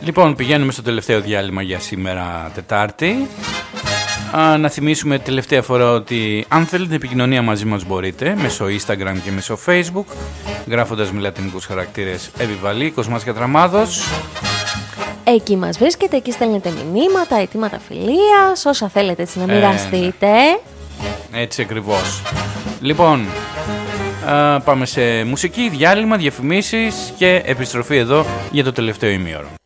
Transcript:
Λοιπόν, πηγαίνουμε στο τελευταίο διάλειμμα για σήμερα Τετάρτη. Να θυμίσουμε τελευταία φορά ότι αν θέλετε επικοινωνία μαζί μας μπορείτε μέσω Instagram και μέσω Facebook, γράφοντας με λατινικούς χαρακτήρες Επιβαλή, Κοσμάς και Τραμάδος. Εκεί μας βρίσκεται, εκεί στέλνετε μηνύματα, αιτήματα φιλίας, όσα θέλετε έτσι να μοιραστείτε. Έτσι ακριβώς. Λοιπόν, πάμε σε μουσική, διάλειμμα, διαφημίσεις και επιστροφή εδώ για το τελευταίο ημίωρο.